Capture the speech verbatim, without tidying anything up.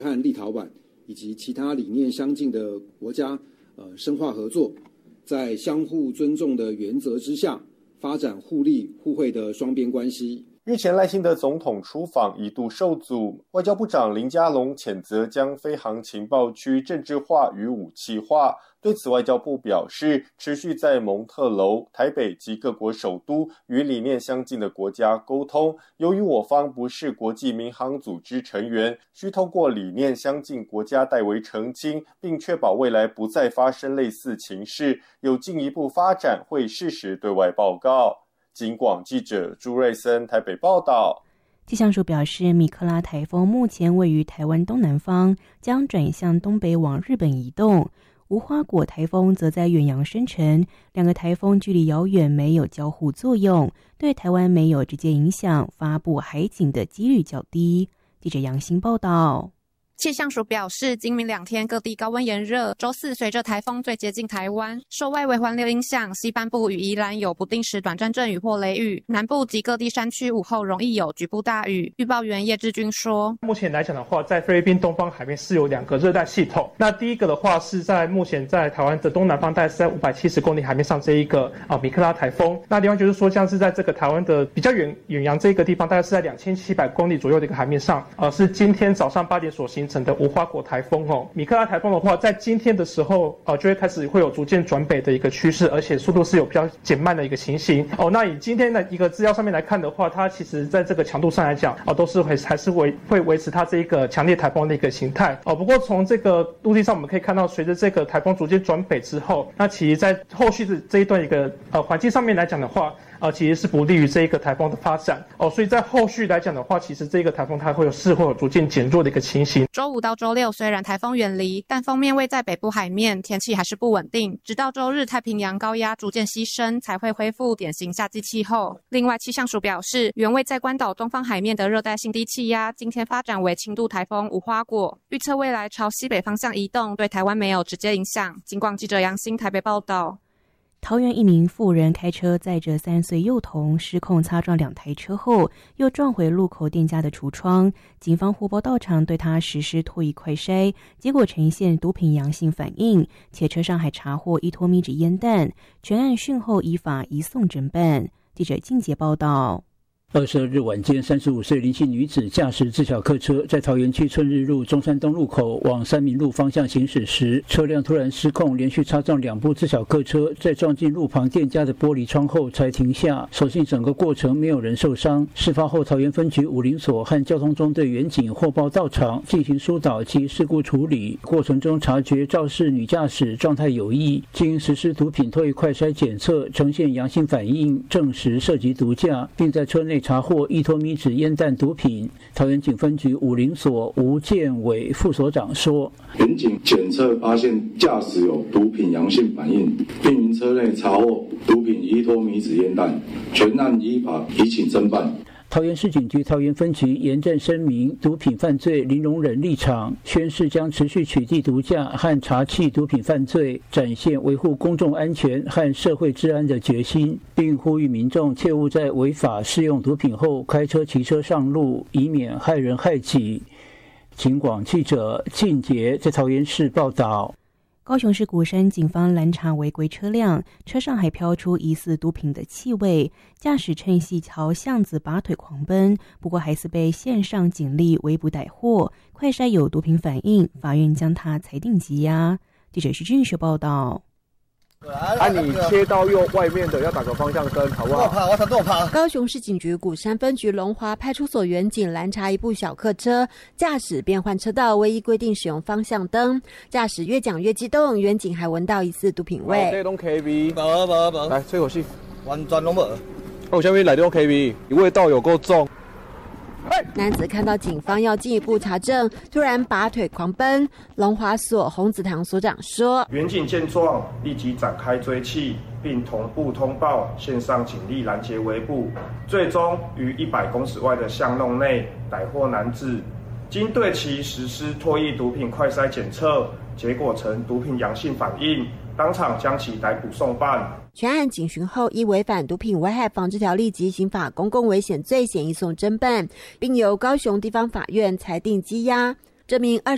和立陶宛以及其他理念相近的国家，呃，深化合作，在相互尊重的原则之下，发展互利互惠的双边关系。 日前赖清德总统出访一度受阻，外交部长林佳龙谴责将飞航情报区政治化与武器化。对此，外交部表示，持续在蒙特楼、台北及各国首都与理念相近的国家沟通。由于我方不是国际民航组织成员，需透过理念相近国家代为澄清，并确保未来不再发生类似情势，有进一步发展会适时对外报告。警广记者朱瑞森台北报道。 气象署表示，米克拉台风目前位于台湾东南方，将转向东北往日本移动。无花果台风则在远洋生成，两个台风距离遥远，没有交互作用，对台湾没有直接影响，发布海警的几率较低。记者杨欣报道。 气象署表示，今明两天各地高温炎热，周四随着台风最接近台湾，受外围环流影响，西半部与宜兰有不定时短暂阵雨或雷雨，南部及各地山区午后容易有局部大雨。预报员叶志军说， 目前来讲的话，在菲律宾东方海面是有两个热带系统，那第一个的话是在目前在台湾的东南方，大概是在五百七十公里海面上这一个啊米克拉台风，那另外就是说像是在这个台湾的比较远远洋这个地方，大概是在两千七百公里左右的一个海面上，呃是今天早上八点所形成的无花果台风哦。米克拉台风的话，在今天的时候呃就会开始会有逐渐转北的一个趋势，而且速度是有比较减慢的一个情形哦。那以今天的一个资料上面来看的话，它其实在这个强度上来讲哦，都是会还是维会维持它这一个强烈台风的一个形态哦。不过从这个陆地上我们可以看到，随着这个台风逐渐转北之后，那其实在后续的这一段一个呃环境上面来讲的话，呃，其实是不利于这一个台风的发展哦，所以在后续来讲的话，其实这个台风它会有是会有逐渐减弱的一个情形。 周五到周六虽然台风远离，但锋面位在北部海面，天气还是不稳定，直到周日太平洋高压逐渐牺牲，才会恢复典型夏季气候。另外，气象署表示，原位在关岛东方海面的热带性低气压，今天发展为轻度台风无花果，预测未来朝西北方向移动，对台湾没有直接影响。警广记者杨欣台北报道。 桃园一名妇人开车载着三岁幼童失控擦撞两台车后，又撞回路口店家的橱窗。警方获报到场，对他实施唾液快筛，结果呈现毒品阳性反应，且车上还查获一托米纸烟弹。全案讯后依法移送侦办。记者静杰报道。 二十二日晚间，三十五岁林姓女子驾驶自小客车在桃园区春日路中山东路口往三民路方向行驶时，车辆突然失控，连续擦撞两部自小客车，在撞进路旁店家的玻璃窗后才停下。所幸整个过程没有人受伤。事发后，桃园分局武林所和交通中队员警获报到场进行疏导及事故处理，过程中察觉肇事女驾驶状态有异，经实施毒品唾液快筛检测，呈现阳性反应，证实涉及毒驾，并在车内查获一托米纸烟弹毒品。桃园警分局武林所吴建伟副所长说， 民警检测发现驾驶有毒品阳性反应，并于车内查获毒品一托米纸烟弹，全案依法移请侦办。 桃园市警局桃园分局严正声明毒品犯罪零容忍立场，宣誓将持续取缔毒驾和查缉毒品犯罪，展现维护公众安全和社会治安的决心，并呼吁民众切勿在违法试用毒品后开车骑车上路，以免害人害己。警广记者靳杰在桃园市报道。 高雄市鼓山警方拦查违规车辆，车上还飘出疑似毒品的气味，驾驶趁隙朝巷子拔腿狂奔，不过还是被线上警力围捕逮获，快筛有毒品反应，法院将他裁定羁押。记者徐俊学报道。 啊，你切到右外面的要打个方向灯，好不好？我怕，我怕，我怕。 高雄市警局鼓山分局龙华派出所员警拦查一部小客车，驾驶变换车道，唯一规定使用方向灯。驾驶越讲越激动，员警还闻到疑似毒品味。 这种 K V， 无无无，来吹口气， 完全拢无。 哦，下面来这种 K V， 味道有够重。 男子看到警方要进一步查证，突然拔腿狂奔。龙华所洪子堂所长说， 员警见状立即展开追缉，并同步通报线上警力拦截围捕，最终于一百公尺外的巷弄内逮获男子，经对其实施唾液毒品快筛检测，结果呈毒品阳性反应，当场将其逮捕送办。 全案警询后，依违反毒品危害防治条例及刑法公共危险罪嫌移送侦办，并由高雄地方法院裁定羁押。这名二